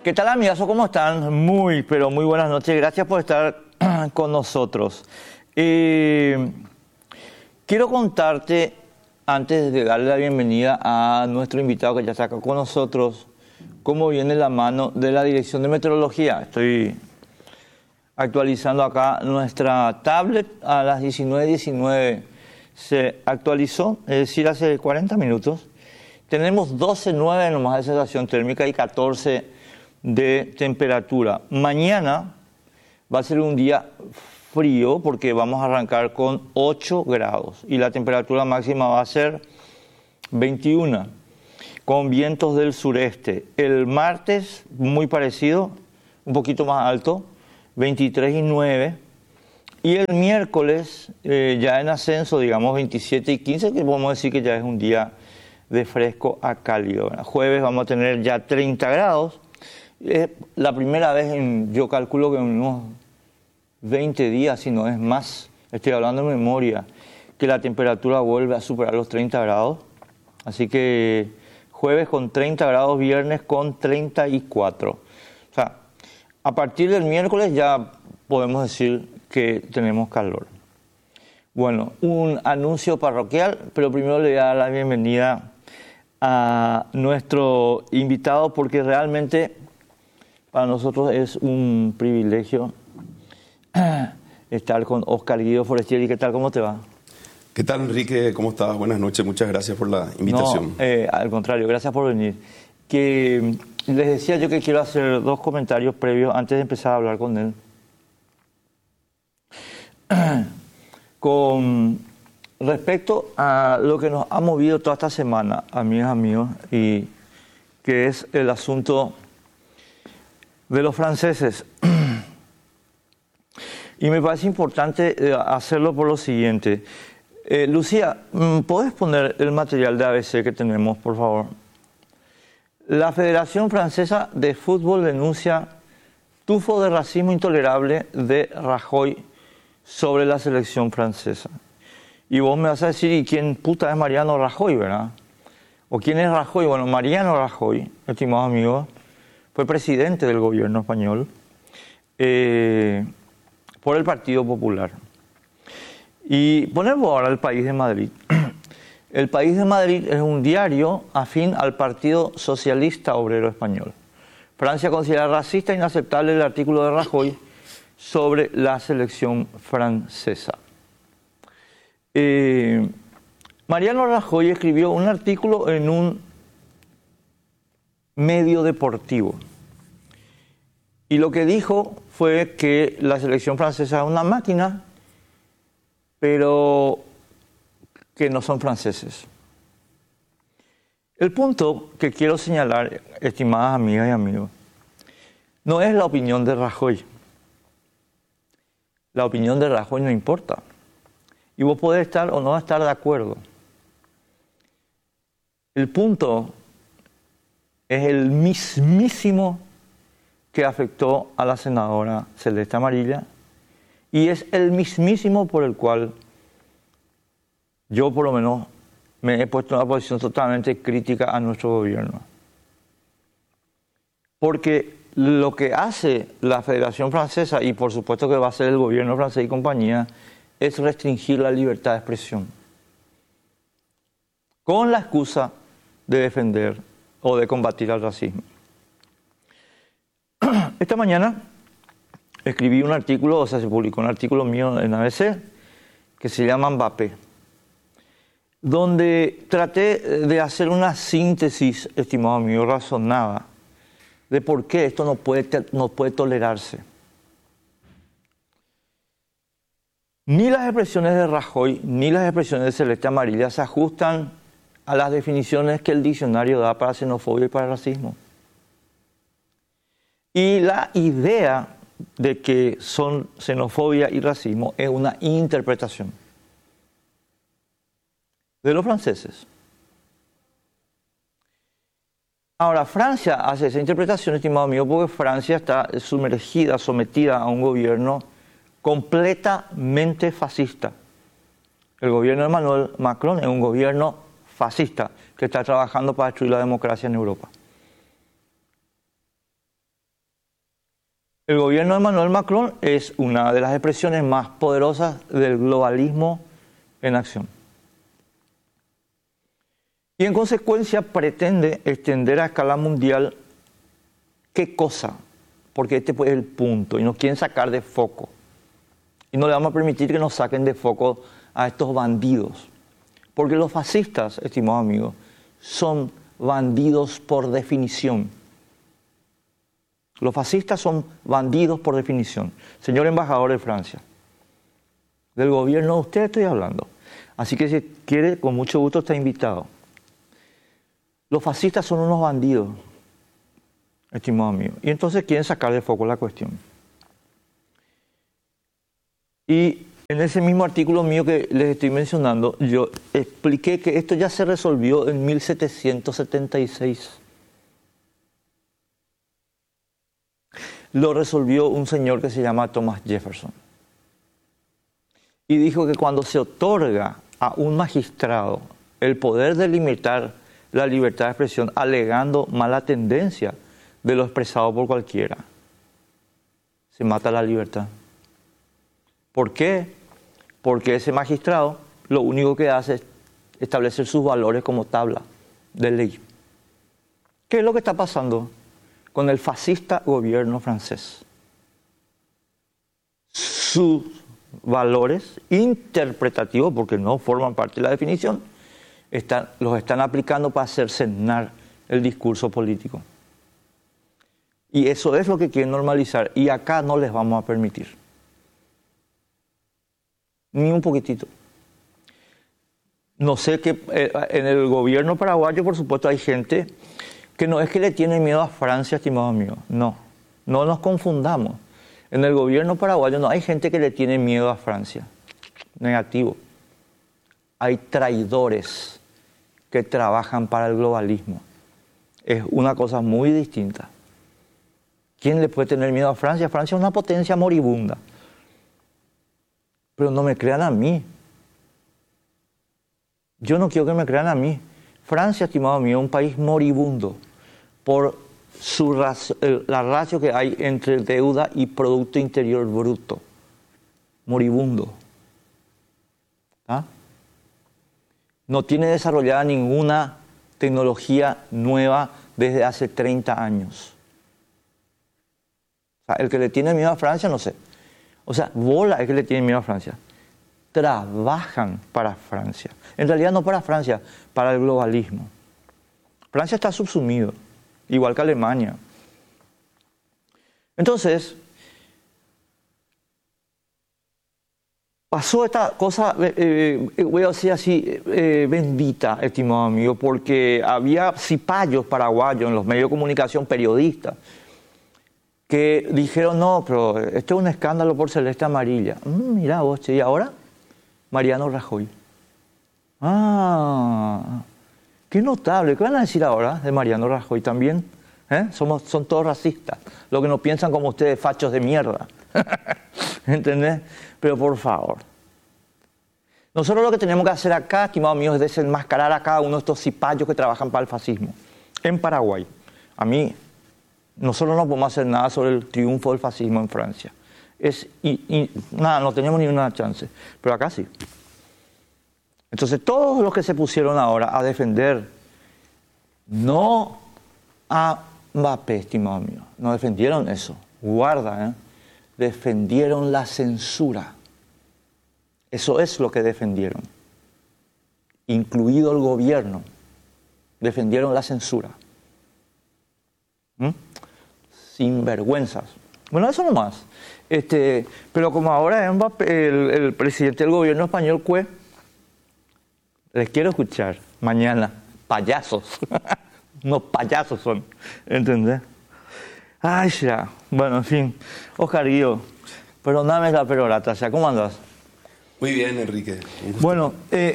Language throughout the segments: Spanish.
¿Qué tal, amigos? ¿Cómo están? Muy, pero muy buenas noches. Gracias por estar con nosotros. Quiero contarte, antes de darle la bienvenida a nuestro invitado que ya está acá con nosotros, cómo viene la mano de la Dirección de Meteorología. Estoy actualizando acá nuestra tablet a las 19:19. Se actualizó, es decir, hace 40 minutos. Tenemos 12,9 nomás de sensación térmica y 14 de temperatura. Mañana va a ser un día frío porque vamos a arrancar con 8 grados y la temperatura máxima va a ser 21 con vientos del sureste. El martes muy parecido, un poquito más alto, 23,9. Y el miércoles ya en ascenso, digamos 27 y 15, que podemos decir que ya es un día de fresco a cálido. Jueves vamos a tener ya 30 grados. Es la primera vez yo calculo que en unos 20 días, si no es más, estoy hablando de memoria, que la temperatura vuelve a superar los 30 grados. Así que jueves con 30 grados, viernes con 34. O sea, a partir del miércoles ya podemos decir que tenemos calor. Bueno, un anuncio parroquial, pero primero le voy a dar la bienvenida a nuestro invitado porque realmente para nosotros es un privilegio estar con Oscar Guido Forestieri. ¿Qué tal? ¿Cómo te va? ¿Qué tal, Enrique? ¿Cómo estás? Buenas noches. Muchas gracias por la invitación. No, al contrario, gracias por venir. Que les decía yo que quiero hacer dos comentarios previos antes de empezar a hablar con él. Con respecto a lo que nos ha movido toda esta semana, amigos, y que es el asunto de los franceses. Y me parece importante hacerlo por lo siguiente. Lucía, ¿podés poner el material de ABC que tenemos, por favor? La Federación Francesa de Fútbol denuncia tufo de racismo intolerable de Rajoy sobre la selección francesa. Y vos me vas a decir, ¿y quién puta es Mariano Rajoy, verdad? ¿O quién es Rajoy? Bueno, Mariano Rajoy, estimados amigos, fue presidente del gobierno español por el Partido Popular. Y ponemos ahora El País de Madrid. El País de Madrid es un diario afín al Partido Socialista Obrero Español. Francia considera racista e inaceptable el artículo de Rajoy sobre la selección francesa. Mariano Rajoy escribió un artículo en un medio deportivo y lo que dijo fue que la selección francesa es una máquina, pero que no son franceses. El punto que quiero señalar, estimadas amigas y amigos, no es la opinión de Rajoy. La opinión de Rajoy no importa. Y vos podés estar o no estar de acuerdo. El punto es el mismísimo que afectó a la senadora Celeste Amarilla y es el mismísimo por el cual yo por lo menos me he puesto en una posición totalmente crítica a nuestro gobierno. Porque lo que hace la Federación Francesa, y por supuesto que va a hacer el gobierno francés y compañía, es restringir la libertad de expresión. Con la excusa de defender o de combatir al racismo. Esta mañana escribí un artículo, o sea, se publicó un artículo mío en ABC, que se llama Mbappé, donde traté de hacer una síntesis, estimado amigo, razonada, de por qué esto no puede tolerarse. Ni las expresiones de Rajoy, ni las expresiones de Celeste Amarilla se ajustan a las definiciones que el diccionario da para xenofobia y para racismo. Y la idea de que son xenofobia y racismo es una interpretación de los franceses. Ahora, Francia hace esa interpretación, estimado amigo, porque Francia está sumergida, sometida a un gobierno completamente fascista. El gobierno de Emmanuel Macron es un gobierno fascista que está trabajando para destruir la democracia en Europa. El gobierno de Emmanuel Macron es una de las expresiones más poderosas del globalismo en acción. Y en consecuencia pretende extender a escala mundial ¿qué cosa? Porque este pues, es el punto y nos quieren sacar de foco. Y no le vamos a permitir que nos saquen de foco a estos bandidos. Porque los fascistas, estimados amigos, son bandidos por definición. Los fascistas son bandidos por definición. Señor embajador de Francia, del gobierno de usted estoy hablando. Así que si quiere, con mucho gusto está invitado. Los fascistas son unos bandidos, estimado amigo. Y entonces quieren sacar de foco la cuestión. Y en ese mismo artículo mío que les estoy mencionando, yo expliqué que esto ya se resolvió en 1776. Lo resolvió un señor que se llama Thomas Jefferson. Y dijo que cuando se otorga a un magistrado el poder de limitar la libertad de expresión alegando mala tendencia de lo expresado por cualquiera, se mata la libertad. ¿Por qué? Porque ese magistrado lo único que hace es establecer sus valores como tabla de ley. ¿Qué es lo que está pasando con el fascista gobierno francés? Sus valores interpretativos, porque no forman parte de la definición, los están aplicando para hacer cercenar el discurso político. Y eso es lo que quieren normalizar. Y acá no les vamos a permitir. Ni un poquitito. No sé qué, en el gobierno paraguayo, por supuesto, hay gente que no es que le tiene miedo a Francia, estimados amigos. No nos confundamos. En el gobierno paraguayo no hay gente que le tiene miedo a Francia. Negativo. Hay traidores que trabajan para el globalismo. Es una cosa muy distinta. ¿Quién le puede tener miedo a Francia? Francia es una potencia moribunda. Pero no me crean a mí. Yo no quiero que me crean a mí. Francia, estimado mío, es un país moribundo por la ratio que hay entre deuda y Producto Interior Bruto. Moribundo. ¿Ah? No tiene desarrollada ninguna tecnología nueva desde hace 30 años. O sea, el que le tiene miedo a Francia, no sé. O sea, bola es que le tiene miedo a Francia. Trabajan para Francia. En realidad no para Francia, para el globalismo. Francia está subsumido, igual que Alemania. Entonces, pasó esta cosa, voy a decir así, bendita, estimado amigo, porque había cipayos paraguayos en los medios de comunicación, periodistas, que dijeron, no, pero esto es un escándalo por celeste amarilla. Mirá vos, che, ¿y ahora? Mariano Rajoy. Qué notable. ¿Qué van a decir ahora de Mariano Rajoy también? Son todos racistas. Los que no piensan como ustedes, fachos de mierda. ¿Entendés? Pero por favor. Nosotros lo que tenemos que hacer acá, estimados míos, es desenmascarar a cada uno de estos cipayos que trabajan para el fascismo. En Paraguay. Nosotros no podemos hacer nada sobre el triunfo del fascismo en Francia. Nada, no tenemos ni una chance. Pero acá sí. Entonces, todos los que se pusieron ahora a defender, no a Mbappé, estimado mío, no defendieron eso. Guarda, defendieron la censura. Eso es lo que defendieron. Incluido el gobierno. Defendieron la censura. Sinvergüenzas. Bueno, eso nomás. Pero como ahora Mbappé, el presidente del gobierno español, les quiero escuchar mañana. Payasos. Unos payasos son. ¿Entendés? Ay, ya. Bueno, en fin. Oscar Guío, perdóname la perorata. O sea, ¿cómo andas? Muy bien, Enrique. Bueno,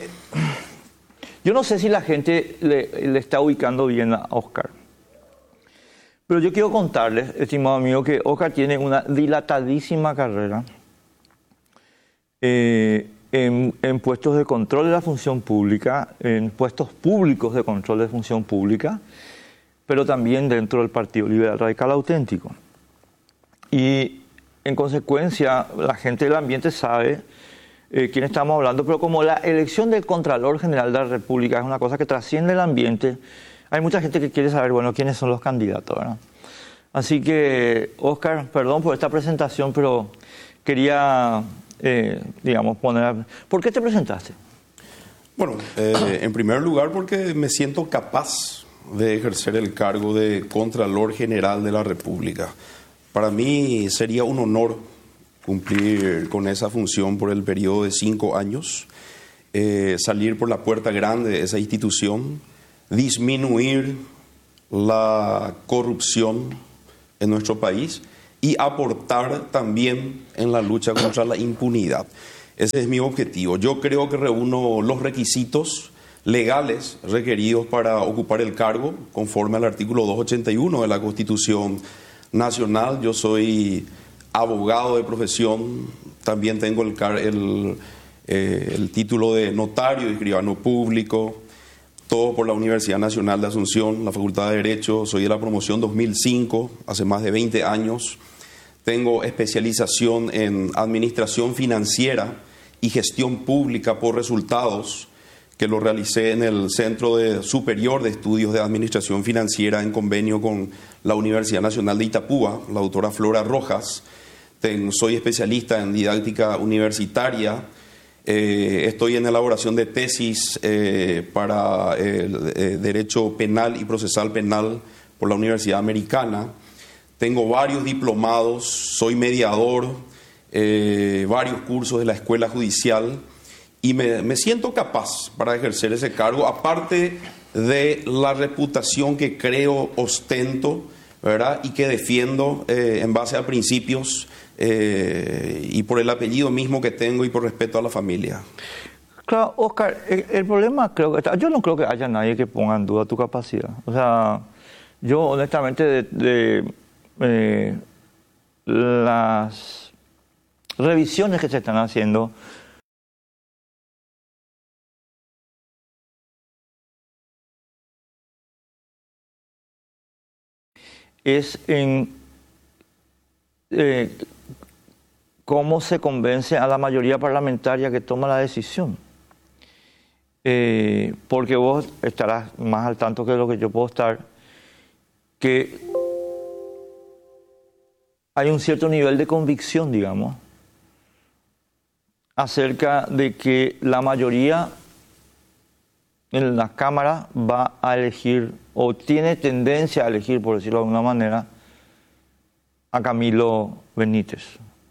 yo no sé si la gente le está ubicando bien a Oscar. Pero yo quiero contarles, estimado amigo, que Oscar tiene una dilatadísima carrera en puestos de control de la función pública, en puestos públicos de control de función pública, pero también dentro del Partido Liberal Radical Auténtico. Y en consecuencia, la gente del ambiente sabe quién estamos hablando, pero como la elección del Contralor General de la República es una cosa que trasciende el ambiente, hay mucha gente que quiere saber, bueno, quiénes son los candidatos, ¿verdad? Así que, Oscar, perdón por esta presentación, pero quería, digamos, poner... ¿Por qué te presentaste? Bueno, en primer lugar porque me siento capaz de ejercer el cargo de Contralor General de la República. Para mí sería un honor cumplir con esa función por el periodo de 5 años, salir por la puerta grande de esa institución, disminuir la corrupción en nuestro país y aportar también en la lucha contra la impunidad. Ese es mi objetivo. Yo creo que reúno los requisitos legales requeridos para ocupar el cargo conforme al artículo 281 de la Constitución Nacional. Yo soy abogado de profesión, también tengo el título de notario y escribano público, todo por la Universidad Nacional de Asunción, la Facultad de Derecho. Soy de la promoción 2005, hace más de 20 años. Tengo especialización en administración financiera y gestión pública por resultados, que lo realicé en el Centro Superior de Estudios de Administración Financiera en convenio con la Universidad Nacional de Itapúa, la doctora Flora Rojas. Soy especialista en didáctica universitaria. Estoy en elaboración de tesis para Derecho Penal y Procesal Penal por la Universidad Americana. Tengo varios diplomados, soy mediador, varios cursos de la Escuela Judicial y me siento capaz para ejercer ese cargo, aparte de la reputación que creo ostento, ¿verdad? Y que defiendo en base a principios y por el apellido mismo que tengo y por respeto a la familia. Claro, Oscar, el problema creo que yo no creo que haya nadie que ponga en duda tu capacidad. O sea, yo honestamente las revisiones que se están haciendo es en cómo se convence a la mayoría parlamentaria que toma la decisión. Porque vos estarás más al tanto que lo que yo puedo estar, que hay un cierto nivel de convicción, digamos, acerca de que la mayoría en la Cámara va a elegir, o tiene tendencia a elegir, por decirlo de alguna manera, a Camilo Benítez.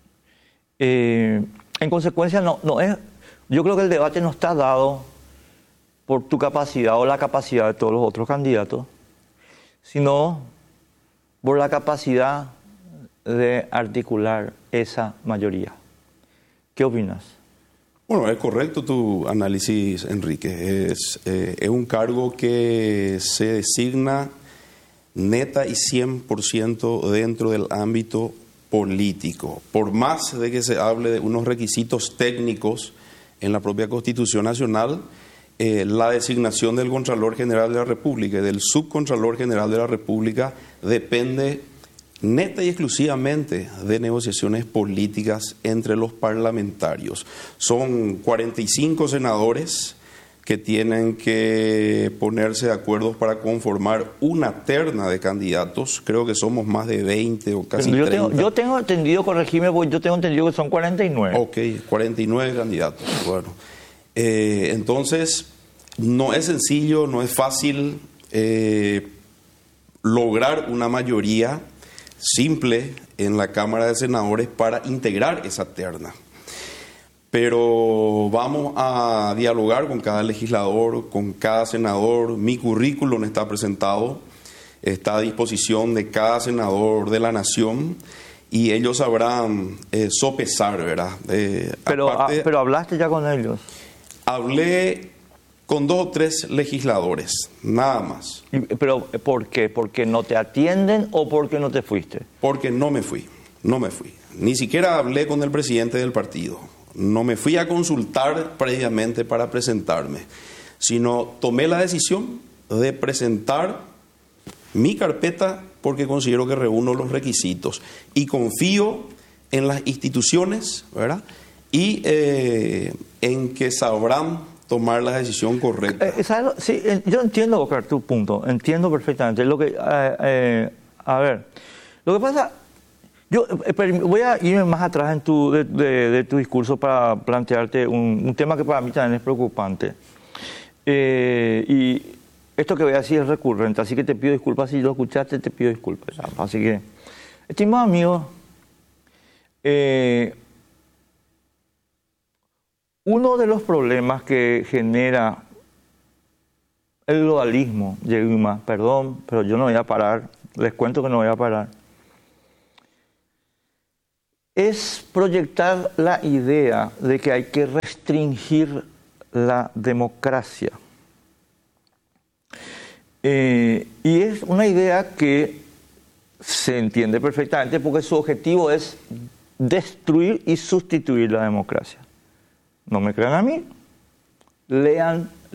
En consecuencia, no es, yo creo que el debate no está dado por tu capacidad o la capacidad de todos los otros candidatos, sino por la capacidad de articular esa mayoría. ¿Qué opinas? Bueno, es correcto tu análisis, Enrique. Es un cargo que se designa neta y 100% dentro del ámbito político. Por más de que se hable de unos requisitos técnicos en la propia Constitución Nacional, la designación del Contralor General de la República y del Subcontralor General de la República depende neta y exclusivamente de negociaciones políticas entre los parlamentarios. Son 45 senadores que tienen que ponerse de acuerdo para conformar una terna de candidatos. Creo que somos más de 20 o casi 30. Yo tengo entendido, corregime, porque yo tengo entendido que son 49. Ok, 49 candidatos. Bueno, entonces no es sencillo, no es fácil lograr una mayoría simple en la Cámara de Senadores para integrar esa terna. Pero vamos a dialogar con cada legislador, con cada senador. Mi currículum está presentado, está a disposición de cada senador de la Nación y ellos sabrán sopesar, ¿verdad? Pero hablaste ya con ellos. Hablé con 2 o 3 legisladores, nada más. ¿Pero por qué? ¿Porque no te atienden o porque no te fuiste? Porque no me fui. Ni siquiera hablé con el presidente del partido. No me fui a consultar previamente para presentarme, sino tomé la decisión de presentar mi carpeta porque considero que reúno los requisitos y confío en las instituciones, ¿verdad? Y en que sabrán tomar la decisión correcta. Sí, yo entiendo, Oscar, tu punto, entiendo perfectamente. Lo que, a ver, lo que pasa, yo voy a irme más atrás en de tu discurso para plantearte un tema que para mí también es preocupante. Y esto que voy a decir es recurrente, así que te pido disculpas. Si lo escuchaste, te pido disculpas. Así que, estimado amigo, uno de los problemas que genera el globalismo, Yeguima, perdón, pero yo no voy a parar, les cuento que no voy a parar, es proyectar la idea de que hay que restringir la democracia. Y es una idea que se entiende perfectamente porque su objetivo es destruir y sustituir la democracia. No me crean a mí, lean